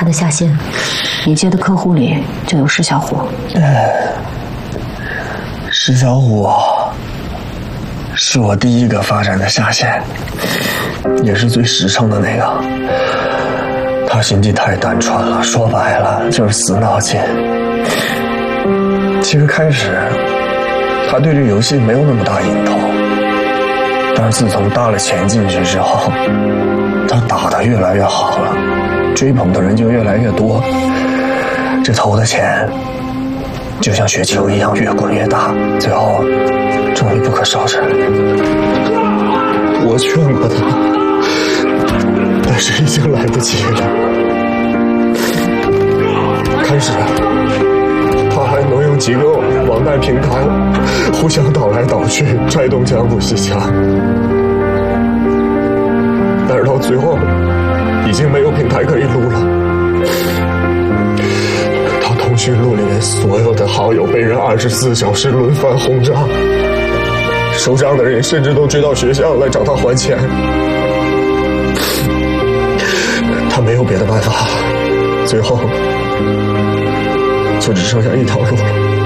他的下线，你接的客户里就有石小虎。 石小虎是我第一个发展的下线，也是最实诚的那个。他心机太单纯了，说白了就是死脑筋。其实开始他对这游戏没有那么大瘾头，但是自从搭了钱进去之后，他打得越来越好了，追捧的人就越来越多，这投的钱就像雪球一样越滚越大，最后终于不可收拾。我劝过他，但是已经来不及了。开始他还能用几个网贷平台互相倒来倒去，拽动江湖戏腔，但是到最后已经没有平台可以录了。他通讯录里面所有的好友被人24小时轮番轰炸，收账的人甚至都追到学校来找他还钱。他没有别的办法，最后就只剩下一条路了。